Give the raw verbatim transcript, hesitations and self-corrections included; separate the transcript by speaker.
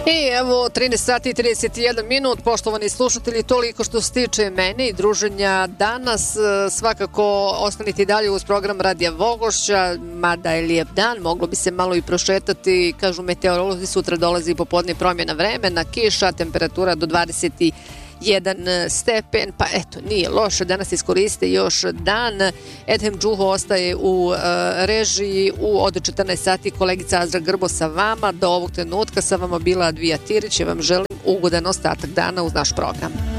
Speaker 1: I evo trinaest sati i trideset jedan minut, poštovani slušatelji, toliko što se tiče mene i druženja danas. Svakako ostanite dalje uz program Radija Vogošća, mada je lijep dan, moglo bi se malo i prošetati. Kažu meteorolozi, sutra dolazi popodne promjena vremena, kiša, temperatura do dvadeset jedan stepen, pa eto, nije loše, danas iskoriste još dan. Edhem Džuho ostaje u e, režiji u od četrnaest sati, kolegica Azra Grbo sa vama. Do ovog trenutka sa vama bila Advija Tirić, ja vam želim ugodan ostatak dana uz naš program.